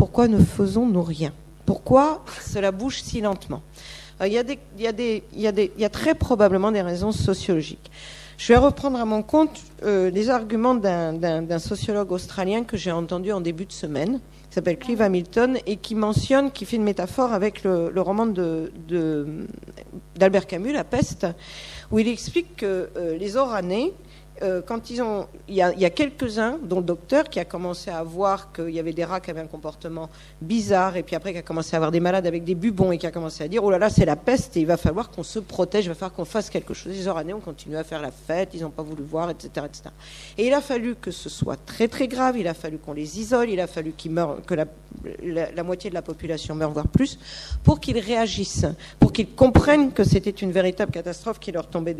pourquoi ne faisons-nous rien? Pourquoi cela bouge si lentement? Il y a très probablement des raisons sociologiques. Je vais reprendre à mon compte les arguments d'un sociologue australien que j'ai entendu en début de semaine, qui s'appelle Clive Hamilton, et qui fait une métaphore avec le roman d'Albert Camus, La Peste, où il explique que les Oranais, quand il y a quelques-uns, dont le docteur, qui a commencé à voir qu'il y avait des rats qui avaient un comportement bizarre, et puis après qui a commencé à avoir des malades avec des bubons, et qui a commencé à dire, oh là là, c'est la peste, et il va falloir qu'on se protège, il va falloir qu'on fasse quelque chose. Les Oranais ont continué à faire la fête, ils n'ont pas voulu voir, etc., etc. Et il a fallu que ce soit très très grave, il a fallu qu'on les isole, il a fallu que la moitié de la population meure, voire plus, pour qu'ils réagissent, pour qu'ils comprennent que c'était une véritable catastrophe qui leur tombait